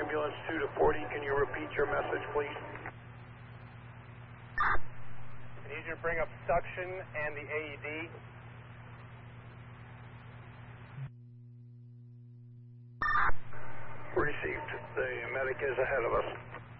Ambulance 2 to 40, can you repeat your message, please? I need you to bring up suction and the AED. Received. The medic is ahead of us.